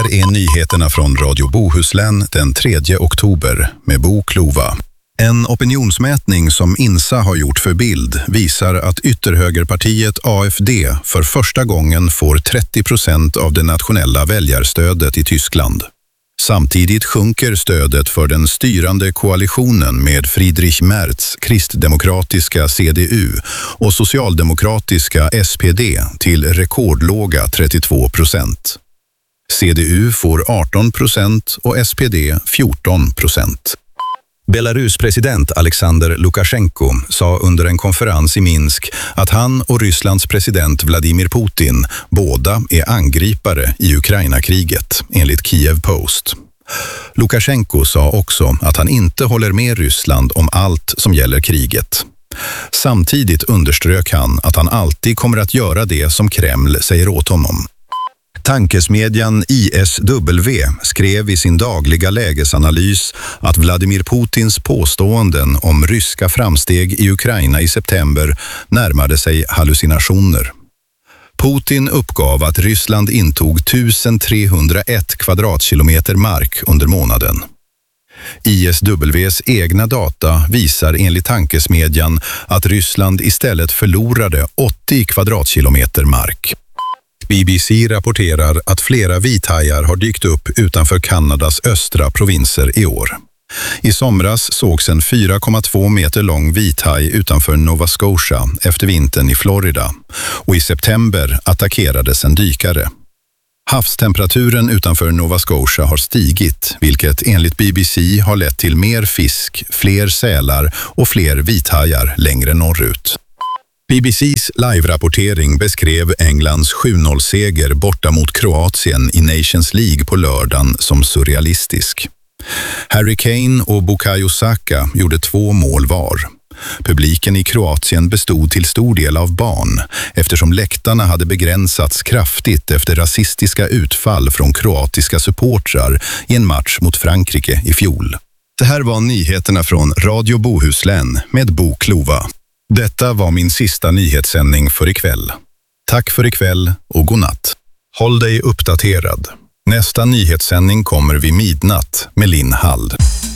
här är nyheterna från Radio Bohuslän den 3 oktober med Bo Klova. En opinionsmätning som INSA har gjort för Bild visar att ytterhögerpartiet AfD för första gången får 30% av det nationella väljarstödet i Tyskland. Samtidigt sjunker stödet för den styrande koalitionen med Friedrich Merz kristdemokratiska CDU och socialdemokratiska SPD till rekordlåga 32%. CDU får 18% och SPD 14%. Belarus president Alexander Lukasjenko sa under en konferens i Minsk att han och Rysslands president Vladimir Putin båda är angripare i Ukraina-kriget, enligt Kiev Post. Lukasjenko sa också att han inte håller med Ryssland om allt som gäller kriget. Samtidigt underströk han att han alltid kommer att göra det som Kreml säger åt honom. Tankesmedjan ISW skrev i sin dagliga lägesanalys att Vladimir Putins påståenden om ryska framsteg i Ukraina i september närmade sig hallucinationer. Putin uppgav att Ryssland intog 1301 kvadratkilometer mark under månaden. ISW:s egna data visar enligt tankesmedjan att Ryssland istället förlorade 80 kvadratkilometer mark. BBC rapporterar att flera vithajar har dykt upp utanför Kanadas östra provinser i år. I somras sågs en 4,2 meter lång vithaj utanför Nova Scotia efter vintern i Florida och i september attackerades en dykare. Havstemperaturen utanför Nova Scotia har stigit, vilket enligt BBC har lett till mer fisk, fler sälar och fler vithajar längre norrut. BBCs live-rapportering beskrev Englands 7-0-seger borta mot Kroatien i Nations League på lördagen som surrealistisk. Harry Kane och Bukayo Saka gjorde 2 mål var. Publiken i Kroatien bestod till stor del av barn eftersom läktarna hade begränsats kraftigt efter rasistiska utfall från kroatiska supportrar i en match mot Frankrike i fjol. Det här var nyheterna från Radio Bohuslän med Bo Klova. Detta var min sista nyhetssändning för ikväll. Tack för ikväll och god natt. Håll dig uppdaterad. Nästa nyhetssändning kommer vid midnatt med Linn Hall.